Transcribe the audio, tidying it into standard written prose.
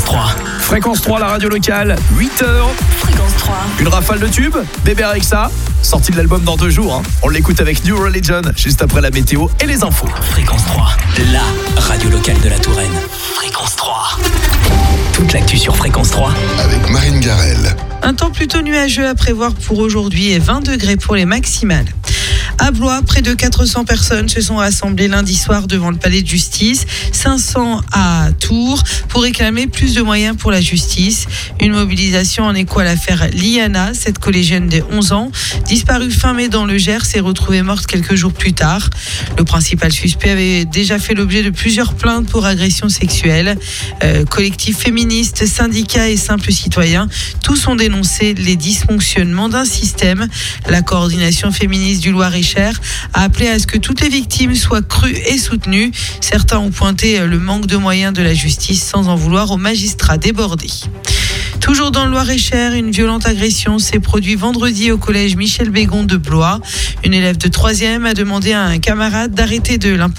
3. Fréquence 3, la radio locale, 8h. Fréquence 3. Une rafale de tubes, Bébé Rexha, sortie de l'album dans 2 jours. On l'écoute avec New Religion, juste après la météo et les infos. Fréquence 3, la radio locale de la Touraine. Fréquence 3. Toute l'actu sur Fréquence 3. Avec Marine Garel. Un temps plutôt nuageux à prévoir pour aujourd'hui et 20 degrés pour les maximales. À Blois, près de 400 personnes se sont rassemblées lundi soir devant le palais de justice, 500 à Tours, pour réclamer plus de moyens pour la justice. Une mobilisation en écho à l'affaire Liana, cette collégienne de 11 ans, disparue fin mai dans le Gers et retrouvée morte quelques jours plus tard. Le principal suspect avait déjà fait l'objet de plusieurs plaintes pour agression sexuelle. Collectifs féministes, syndicats et simples citoyens, tous ont dénoncé les dysfonctionnements d'un système. La coordination féministe du Loir-et-Cher a appelé à ce que toutes les victimes soient crues et soutenues. Certains ont pointé le manque de moyens de la justice sans en vouloir aux magistrats débordés. Toujours dans le Loir-et-Cher, une violente agression s'est produite vendredi au collège Michel Bégon de Blois. Une élève de 3e a demandé à un camarade d'arrêter de l'importer